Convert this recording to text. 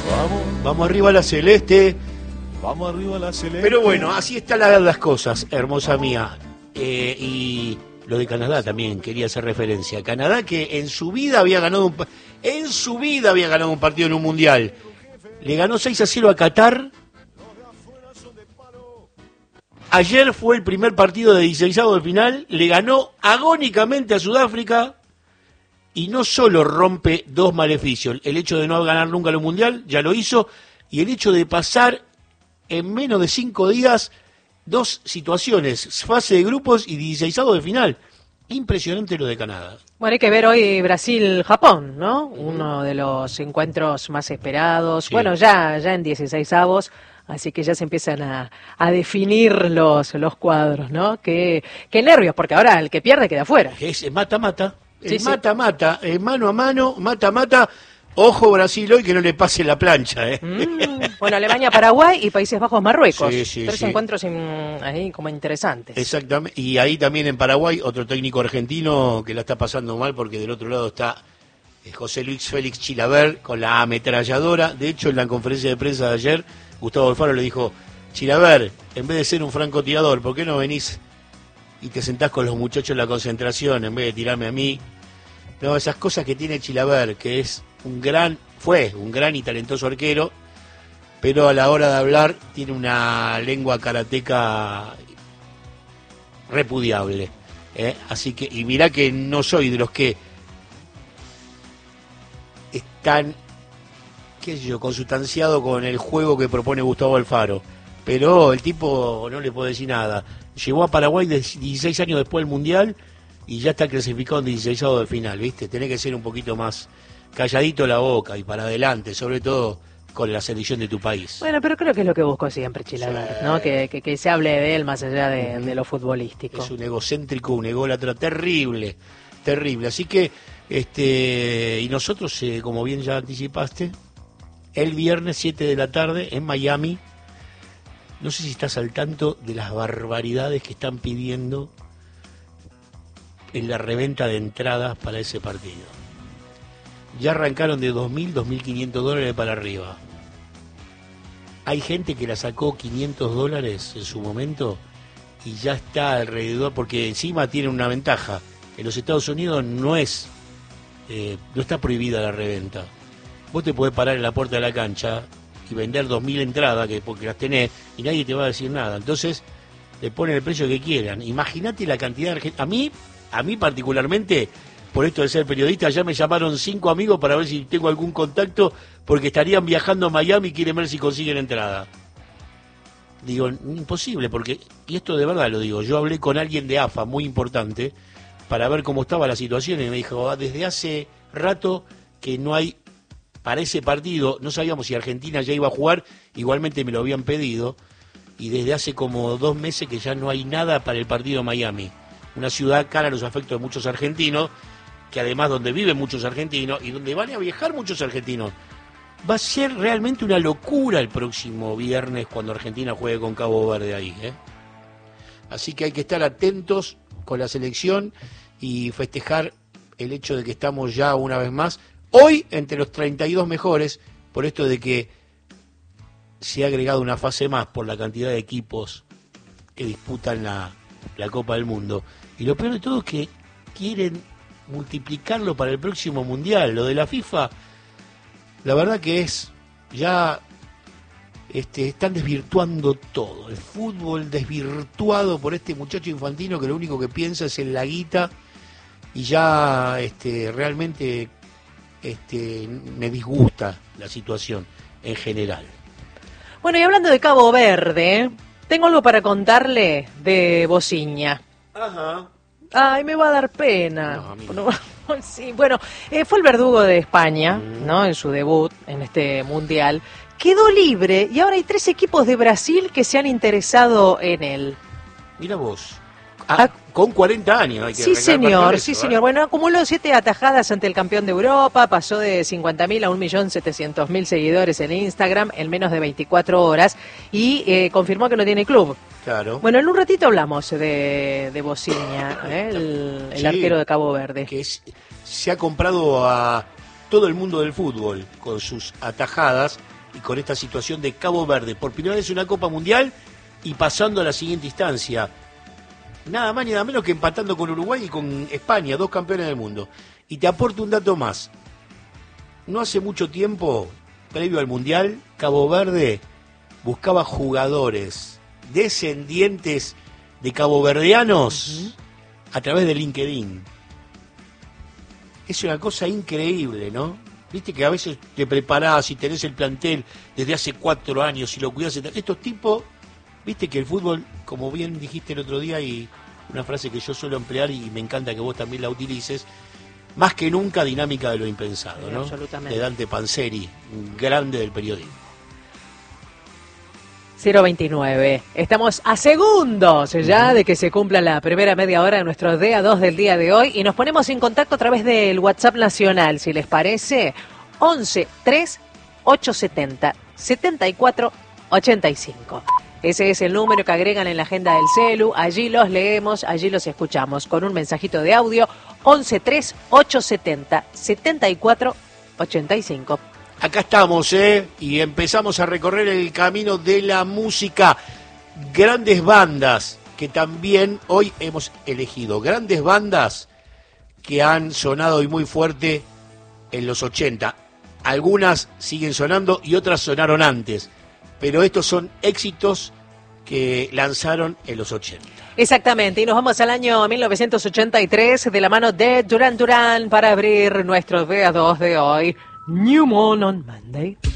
Vamos arriba a la celeste. Vamos arriba a la celeste. Pero bueno, así están las cosas, hermosa mía. Y lo de Canadá también quería hacer referencia. Canadá que en su vida había ganado un partido en un mundial. Le ganó 6-0 a Qatar. Ayer fue el primer partido de 16avos de final. Le ganó agónicamente a Sudáfrica. Y no solo rompe dos maleficios, el hecho de no ganar nunca el mundial, ya lo hizo, y el hecho de pasar en menos de 5 días dos situaciones, fase de grupos y 16avos de final. Impresionante lo de Canadá. Bueno, hay que ver hoy Brasil-Japón, ¿no? Uno de los encuentros más esperados. Sí. Bueno, ya en 16avos, así que ya se empiezan a definir los cuadros, ¿no? Qué nervios, porque ahora el que pierde queda fuera. Es mata-mata. Sí, mata-mata, mano a mano, mata-mata. Ojo Brasil hoy que no le pase la plancha. Bueno, Alemania, Paraguay y Países Bajos, Marruecos. Tres sí. encuentros ahí como interesantes. Exactamente. Y ahí también en Paraguay otro técnico argentino que la está pasando mal porque del otro lado está José Luis Félix Chilavert con la ametralladora. De hecho, en la conferencia de prensa de ayer, Gustavo Alfaro le dijo: Chilavert, en vez de ser un francotirador, ¿por qué no venís y te sentás con los muchachos en la concentración en vez de tirarme a mí? No, esas cosas que tiene Chilavert, que es fue un gran y talentoso arquero, pero a la hora de hablar tiene una lengua karateca repudiable. Así que, y mirá que no soy de los que están, qué sé yo, consustanciado con el juego que propone Gustavo Alfaro, pero el tipo no le puedo decir nada. Llegó a Paraguay 16 años después del Mundial y ya está clasificado en 16avos de final, ¿viste? Tenés que ser un poquito más calladito la boca y para adelante, sobre todo con la selección de tu país. Bueno, pero creo que es lo que busco siempre Chilavert, ¿no? Que se hable de él más allá de lo futbolístico. Es un egocéntrico, un ególatra terrible. Así que, y nosotros, como bien ya anticipaste, el viernes 7 de la tarde en Miami. No sé si estás al tanto de las barbaridades que están pidiendo en la reventa de entradas para ese partido. Ya arrancaron de $2.000, $2.500 para arriba. Hay gente que la sacó $500 en su momento y ya está alrededor, porque encima tienen una ventaja. En los Estados Unidos no está prohibida la reventa. Vos te podés parar en la puerta de la cancha y vender 2.000 entradas, porque las tenés, y nadie te va a decir nada. Entonces, le ponen el precio que quieran. Imagínate la cantidad de gente. A mí particularmente, por esto de ser periodista, ya me llamaron 5 amigos para ver si tengo algún contacto, porque estarían viajando a Miami y quieren ver si consiguen entrada. Digo, imposible, porque, y esto de verdad lo digo, yo hablé con alguien de AFA, muy importante, para ver cómo estaba la situación, y me dijo, desde hace rato que no hay. Para ese partido, no sabíamos si Argentina ya iba a jugar, igualmente me lo habían pedido, y desde hace como 2 meses que ya no hay nada para el partido de Miami. Una ciudad cara a los afectos de muchos argentinos, que además donde viven muchos argentinos y donde van a viajar muchos argentinos. Va a ser realmente una locura el próximo viernes cuando Argentina juegue con Cabo Verde ahí. Así que hay que estar atentos con la selección y festejar el hecho de que estamos ya una vez más hoy entre los 32 mejores, por esto de que se ha agregado una fase más por la cantidad de equipos que disputan la Copa del Mundo. Y lo peor de todo es que quieren multiplicarlo para el próximo Mundial. Lo de la FIFA, la verdad que es ya están desvirtuando todo. El fútbol desvirtuado por este muchacho infantino que lo único que piensa es en la guita y ya realmente me disgusta la situación en general. Bueno, y hablando de Cabo Verde, tengo algo para contarle de Bociña. Ajá. Ay, me va a dar pena. No, sí, bueno, fue el verdugo de España, ¿no? En su debut en este mundial. Quedó libre y ahora hay 3 equipos de Brasil que se han interesado en él. Mira vos. Con 40 años. Hay que sí, señor, eso, sí, señor. Bueno, acumuló 7 atajadas ante el campeón de Europa, pasó de 50.000 a 1.700.000 seguidores en Instagram en menos de 24 horas y confirmó que no tiene club. Claro. Bueno, en un ratito hablamos de Bociña, el arquero de Cabo Verde. Que se ha comprado a todo el mundo del fútbol con sus atajadas y con esta situación de Cabo Verde, por primera vez en una Copa Mundial y pasando a la siguiente instancia. Nada más ni nada menos que empatando con Uruguay y con España, 2 campeones del mundo. Y te aporto un dato más. No hace mucho tiempo, previo al Mundial, Cabo Verde buscaba jugadores descendientes de caboverdianos a través de LinkedIn. Es una cosa increíble, ¿no? Viste que a veces te preparás y tenés el plantel desde hace 4 años y lo cuidás. Estos tipos, viste que el fútbol, como bien dijiste el otro día, y una frase que yo suelo emplear y me encanta que vos también la utilices, más que nunca dinámica de lo impensado, ¿no? Absolutamente. De Dante Panzeri, un grande del periodismo. 029. Estamos a segundos ya de que se cumpla la primera media hora de nuestro DA2 del día de hoy y nos ponemos en contacto a través del WhatsApp nacional, si les parece, 11 3 870 74 85. Ese es el número que agregan en la agenda del celu, allí los leemos, allí los escuchamos, con un mensajito de audio, 11 3 870 74 85. Acá estamos, y empezamos a recorrer el camino de la música. Grandes bandas, que también hoy hemos elegido. Grandes bandas que han sonado y muy fuerte en los 80. Algunas siguen sonando y otras sonaron antes. Pero estos son éxitos que lanzaron en los 80. Exactamente, y nos vamos al año 1983 de la mano de Duran Duran para abrir nuestro DA2 de hoy. New Moon on Monday.